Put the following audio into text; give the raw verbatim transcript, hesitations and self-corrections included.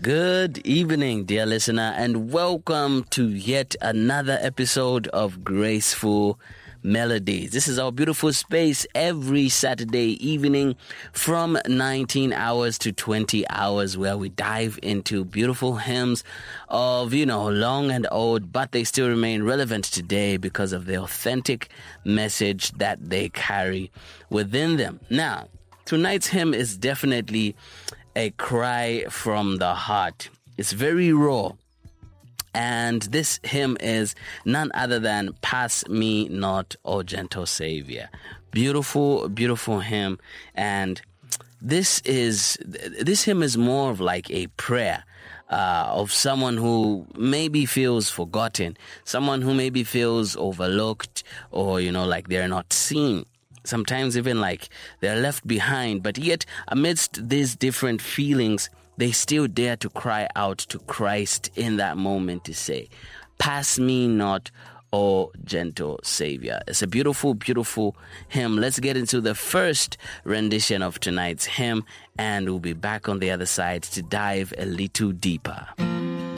Good evening, dear listener, and welcome to yet another episode of Graceful Melodies. This is our beautiful space every Saturday evening from nineteen hours to twenty hours, where we dive into beautiful hymns of, you know, long and old, but they still remain relevant today because of the authentic message that they carry within them. Now, tonight's hymn is definitely a cry from the heart. It's very raw. And this hymn is none other than Pass Me Not, O Gentle Savior. Beautiful, beautiful hymn. And this is, this hymn is more of like a prayer uh, of someone who maybe feels forgotten, someone who maybe feels overlooked, or, you know, like they're not seen. Sometimes even like they're left behind, but yet amidst these different feelings, they still dare to cry out to Christ in that moment to say, "Pass me not, O gentle Savior." It's a beautiful, beautiful hymn. Let's get into the first rendition of tonight's hymn, and we'll be back on the other side to dive a little deeper.